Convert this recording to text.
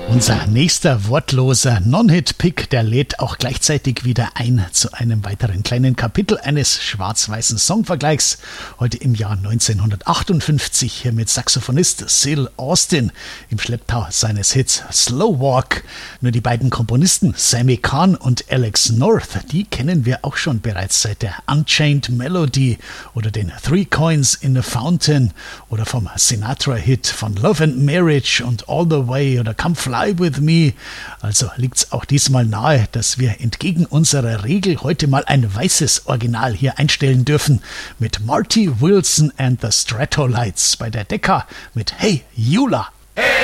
Unser nächster wortloser Non-Hit-Pick, der lädt auch gleichzeitig wieder ein zu einem weiteren kleinen Kapitel eines schwarz-weißen Songvergleichs. Heute im Jahr 1958 hier mit Saxophonist Syl Austin im Schlepptau seines Hits Slow Walk. Nur die beiden Komponisten Sammy Cahn und Alex North, die kennen wir auch schon bereits seit der Unchained Melody oder den Three Coins in a Fountain oder vom Sinatra-Hit von Love and Marriage und All the Way oder Come Fly With Me. Also liegt's auch diesmal nahe, dass wir entgegen unserer Regel heute mal ein weißes Original hier einstellen dürfen mit Marty Wilson and the Stratolites bei der Decca mit Hey Eula.